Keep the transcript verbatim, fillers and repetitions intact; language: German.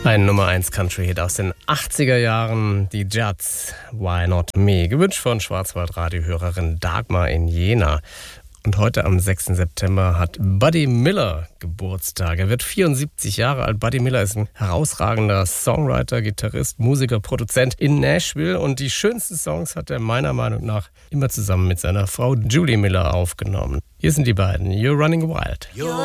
Ein Nummer eins Country-Hit aus den achtziger Jahren, die Judds, Why Not Me, gewünscht von Schwarzwald-Radio-Hörerin Dagmar in Jena. Und heute am sechsten September hat Buddy Miller Geburtstag. Er wird vierundsiebzig Jahre alt. Buddy Miller ist ein herausragender Songwriter, Gitarrist, Musiker, Produzent in Nashville. Und die schönsten Songs hat er meiner Meinung nach immer zusammen mit seiner Frau Julie Miller aufgenommen. Hier sind die beiden. You're Running Wild. You're